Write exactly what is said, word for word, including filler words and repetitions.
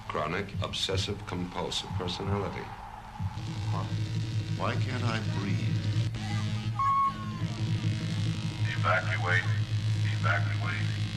Chronic obsessive-compulsive personality. Huh. Why can't I breathe? Evacuate. Evacuate.